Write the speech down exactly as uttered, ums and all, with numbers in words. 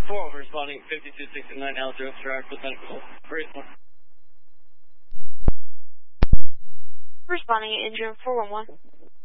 four over, responding fifty-two sixty-nine L zero, Star, Lieutenant Cole. Responding engine four one one.